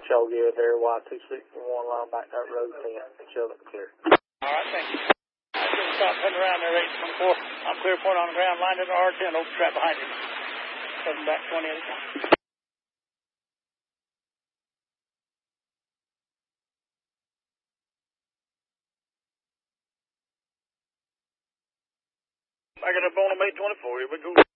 show good there, Y261 line back that road 10. Show it clear. All right, thank you. Stop heading around there, 824. I'm clear point on the ground, line into R10, open trap behind you. Heading back 28. I got up on them 824, here we go.